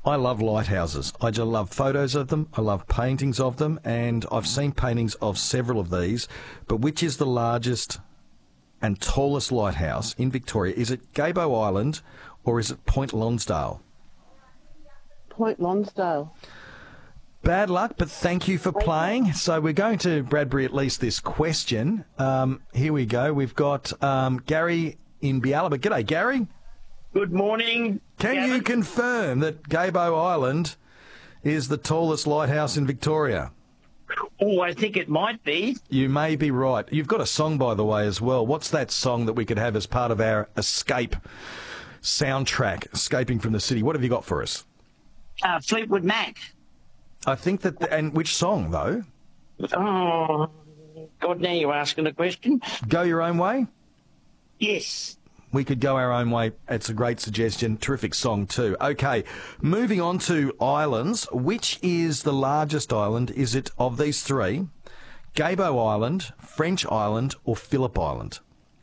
I love lighthouses. I just love photos of them. I love paintings of them, and I've seen paintings of several of these. But which is the largest and tallest lighthouse in Victoria? Is it Gabo Island or is it Point Lonsdale? Point Lonsdale. Bad luck, but thank you for playing. So we're going to Bradbury at least this question. Here we go. We've got Gary in Bialaba. G'day, Gary. Good morning. Can you confirm that Gabo Island is the tallest lighthouse in Victoria? Oh, I think it might be. You may be right. You've got a song, by the way, as well. What's that song that we could have as part of our escape soundtrack, escaping from the city? What have you got for us? Fleetwood Mac. I think that... and which song, though? Oh, God, now you're asking a question. Go Your Own Way? Yes. We could go our own way. It's a great suggestion. Terrific song too. Okay, moving on to islands. Which is the largest island? Is it of these three? Gabo Island, French Island or Phillip Island?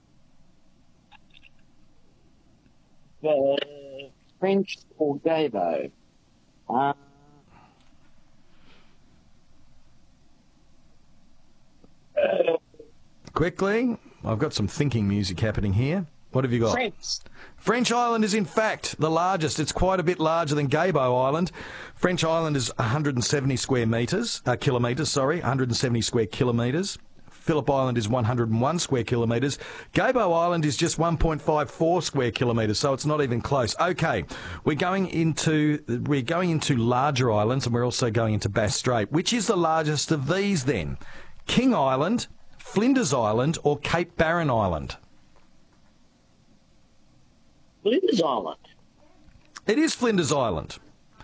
French or Gabo? Quickly. I've got some thinking music happening here. What have you got? French Island is, in fact, the largest. It's quite a bit larger than Gabo Island. French Island is 170 kilometres, 170 square kilometres. Phillip Island is 101 square kilometres. Gabo Island is just 1.54 square kilometres, so it's not even close. Okay, we're going into larger islands, and we're also going into Bass Strait. Which is the largest of these, then? King Island, Flinders Island, or Cape Barren Island? Flinders Island. It is Flinders Island.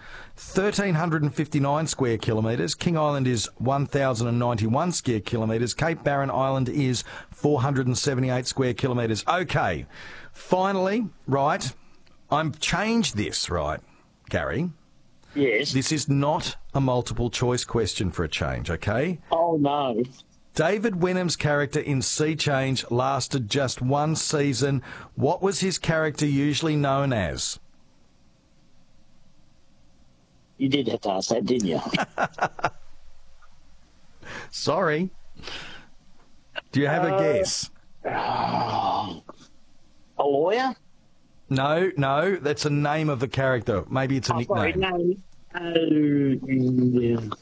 1,359 square kilometres. King Island is 1,091 square kilometres. Cape Barren Island is 478 square kilometres. Okay, finally, right, I've changed this, right, Gary? Yes. This is not a multiple choice question for a change, okay? Oh, no. David Wenham's character in Sea Change lasted just one season. What was his character usually known as? You did have to ask that, didn't you? Sorry. Do you have a guess? A lawyer? No, that's a name of a character. Maybe it's a nickname. Sorry, no.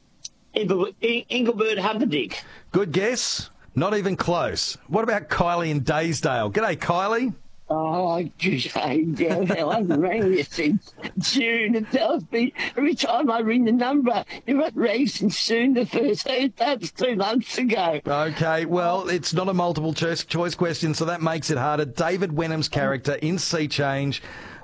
Engelbert Humperdinck. Good guess. Not even close. What about Kylie in Daysdale? G'day, Kylie. Oh, geez, I haven't rang you since June. It tells me every time I ring the number, you're at racing soon. The first that's 2 months ago. Okay, well, it's not a multiple choice question, so that makes it harder. David Wenham's character in Sea Change.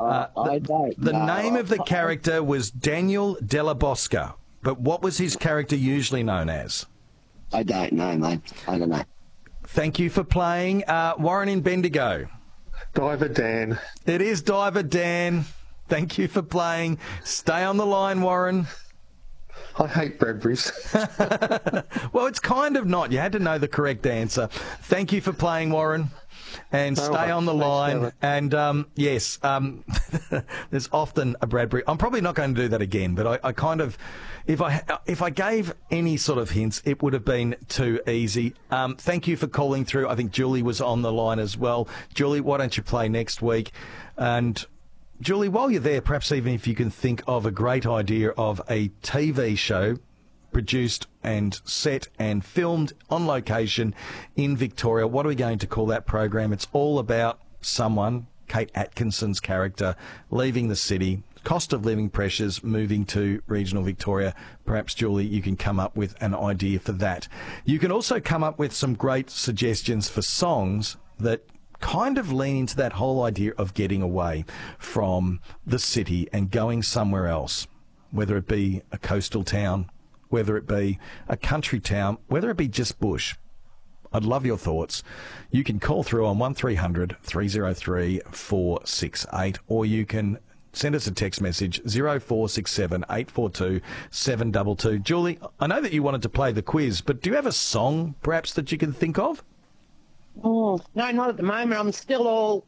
The name of the character was Daniel Della Bosca, but what was his character usually known as? I don't know, mate. I don't know. Thank you for playing. Warren in Bendigo. Diver Dan. It is Diver Dan. Thank you for playing. Stay on the line, Warren. I hate Bradbury's. Well, it's kind of not. You had to know the correct answer. Thank you for playing, Warren. And stay on the line. And, yes, there's often a Bradbury. I'm probably not going to do that again, but I kind of... If I gave any sort of hints, it would have been too easy. Thank you for calling through. I think Julie was on the line as well. Julie, why don't you play next week? And, Julie, while you're there, perhaps even if you can think of a great idea of a TV show produced and set and filmed on location in Victoria. What are we going to call that program? It's all about someone, Kate Atkinson's character, leaving the city, cost of living pressures, moving to regional Victoria. Perhaps, Julie, you can come up with an idea for that. You can also come up with some great suggestions for songs that kind of lean into that whole idea of getting away from the city and going somewhere else, whether it be a coastal town, whether it be a country town, whether it be just bush. I'd love your thoughts. You can call through on 1300 303 468, or you can send us a text message, 0467 842 722. Julie, I know that you wanted to play the quiz, but do you have a song perhaps that you can think of? Oh, no, not at the moment. I'm still all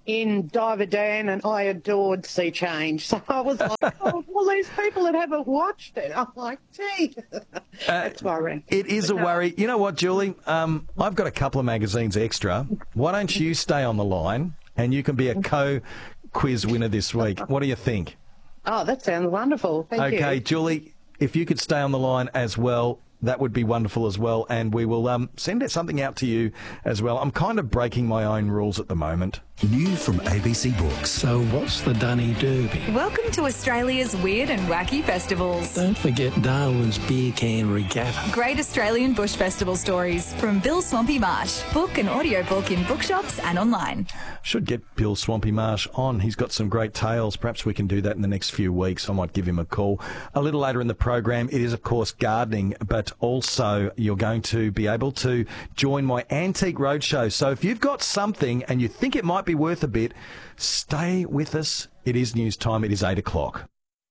in Diver Dan, and I adored Sea Change. So I was like, oh, well, these people that haven't watched it. I'm like, gee, that's worrying. It is a worry. You know what, Julie? I've got a couple of magazines extra. Why don't you stay on the line and you can be a co-quiz winner this week? What do you think? Oh, that sounds wonderful. Thank you. Okay, Julie, if you could stay on the line as well, that would be wonderful as well, and we will send something out to you as well. I'm kind of breaking my own rules at the moment. New from ABC Books. So what's the Dunny Derby? Welcome to Australia's weird and wacky festivals. Don't forget Darwin's Beer Can Regatta. Great Australian Bush Festival stories from Bill Swampy Marsh. Book an audiobook in bookshops and online. Should get Bill Swampy Marsh on. He's got some great tales. Perhaps we can do that in the next few weeks. I might give him a call. A little later in the program, it is, of course, gardening, but also you're going to be able to join my Antique Roadshow. So if you've got something and you think it might be worth a bit, stay with us. It is news time. It is 8 o'clock.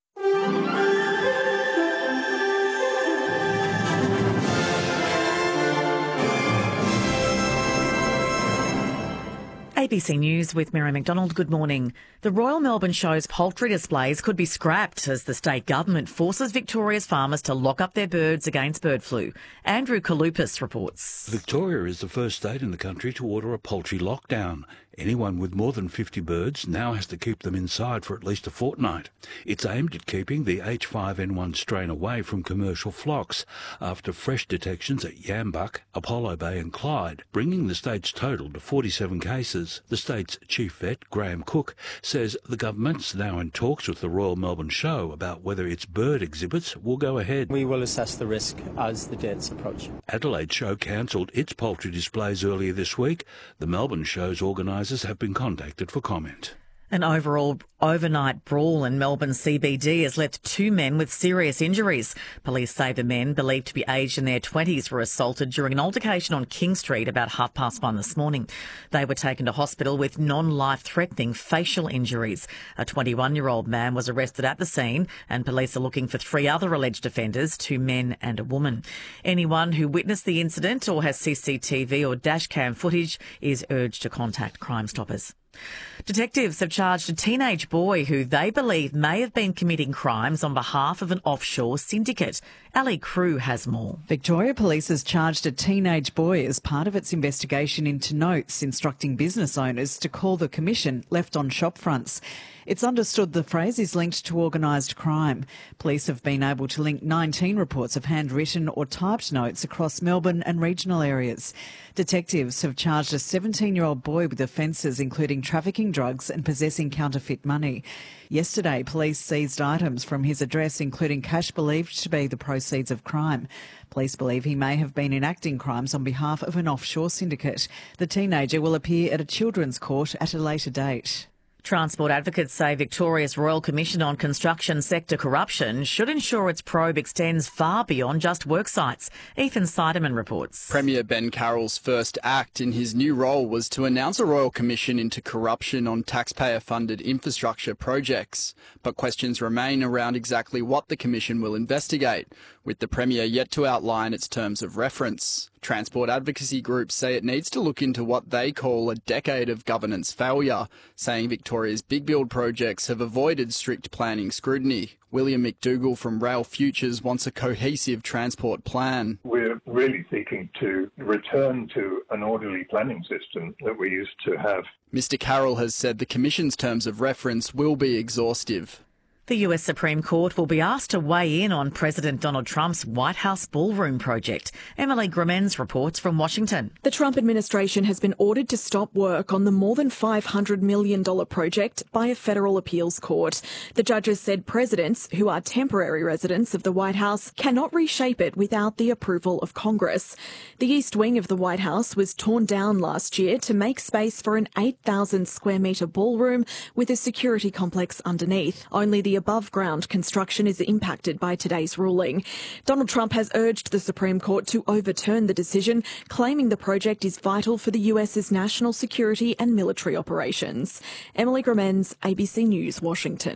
ABC News with Mary McDonald. Good morning. The Royal Melbourne Show's poultry displays could be scrapped as the state government forces Victoria's farmers to lock up their birds against bird flu. Andrew Kalupis reports. Victoria is the first state in the country to order a poultry lockdown. Anyone with more than 50 birds now has to keep them inside for at least a fortnight. It's aimed at keeping the H5N1 strain away from commercial flocks after fresh detections at Yambuck, Apollo Bay and Clyde, bringing the state's total to 47 cases. The state's chief vet, Graham Cook, says the government's now in talks with the Royal Melbourne Show about whether its bird exhibits will go ahead. We will assess the risk as the dates approach. Adelaide Show cancelled its poultry displays earlier this week. The Melbourne Show's organisers have been contacted for comment. An overnight brawl in Melbourne CBD has left 2 men with serious injuries. Police say the men, believed to be aged in their 20s, were assaulted during an altercation on King Street about 1:30 this morning. They were taken to hospital with non-life-threatening facial injuries. A 21-year-old man was arrested at the scene, and police are looking for 3 other alleged offenders, 2 men and a woman. Anyone who witnessed the incident or has CCTV or dashcam footage is urged to contact Crime Stoppers. Detectives have charged a teenage boy who they believe may have been committing crimes on behalf of an offshore syndicate. Ali Crew has more. Victoria Police has charged a teenage boy as part of its investigation into notes instructing business owners to call the commission left on shop fronts. It's understood the phrase is linked to organised crime. Police have been able to link 19 reports of handwritten or typed notes across Melbourne and regional areas. Detectives have charged a 17-year-old boy with offences including trafficking drugs and possessing counterfeit money. Yesterday, police seized items from his address, including cash believed to be the proceeds of crime. Police believe he may have been enacting crimes on behalf of an offshore syndicate. The teenager will appear at a children's court at a later date. Transport advocates say Victoria's Royal Commission on Construction Sector Corruption should ensure its probe extends far beyond just work sites. Ethan Seidemann reports. Premier Ben Carroll's first act in his new role was to announce a Royal Commission into corruption on taxpayer-funded infrastructure projects. But questions remain around exactly what the Commission will investigate, with the Premier yet to outline its terms of reference. Transport advocacy groups say it needs to look into what they call a decade of governance failure, saying Victoria's big build projects have avoided strict planning scrutiny. William McDougall from Rail Futures wants a cohesive transport plan. We're really seeking to return to an orderly planning system that we used to have. Mr Carroll has said the Commission's terms of reference will be exhaustive. The US Supreme Court will be asked to weigh in on President Donald Trump's White House ballroom project. Emily Gramenz reports from Washington. The Trump administration has been ordered to stop work on the more than $500 million project by a federal appeals court. The judges said presidents, who are temporary residents of the White House, cannot reshape it without the approval of Congress. The east wing of the White House was torn down last year to make space for an 8,000 square metre ballroom with a security complex underneath. Only the above-ground construction is impacted by today's ruling. Donald Trump has urged the Supreme Court to overturn the decision, claiming the project is vital for the US's national security and military operations. Emily Gramenz, ABC News, Washington.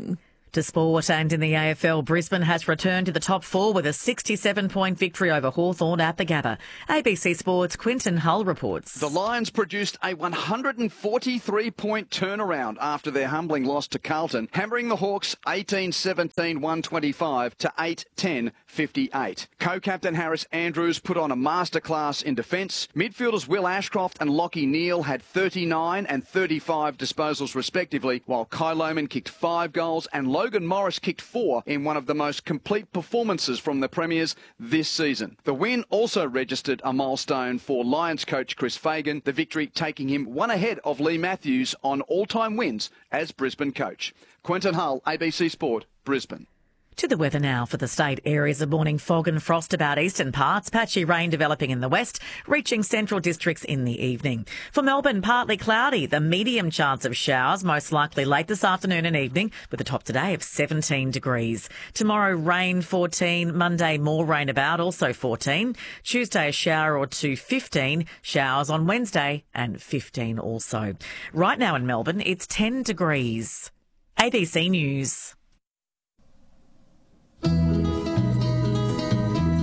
To sport, and in the AFL, Brisbane has returned to the top four with a 67-point victory over Hawthorn at the Gabba. ABC Sports' Quinton Hull reports. The Lions produced a 143-point turnaround after their humbling loss to Carlton, hammering the Hawks 18-17-125 to 8-10-58. Co-captain Harris Andrews put on a masterclass in defence. Midfielders Will Ashcroft and Lachie Neale had 39 and 35 disposals respectively, while Kai Lohmann kicked 5 goals and Logan Morris kicked 4 in one of the most complete performances from the Premiers this season. The win also registered a milestone for Lions coach Chris Fagan, the victory taking him one ahead of Lee Matthews on all-time wins as Brisbane coach. Quinton Hull, ABC Sport, Brisbane. To the weather now for the state. Areas of morning fog and frost about eastern parts. Patchy rain developing in the west, reaching central districts in the evening. For Melbourne, partly cloudy. The medium chance of showers, most likely late this afternoon and evening, with a top today of 17 degrees. Tomorrow, rain 14. Monday, more rain about, also 14. Tuesday, a shower or two, 15. Showers on Wednesday and 15 also. Right now in Melbourne, it's 10 degrees. ABC News.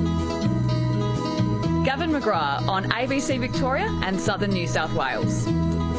Gavin McGrath on ABC Victoria and Southern New South Wales.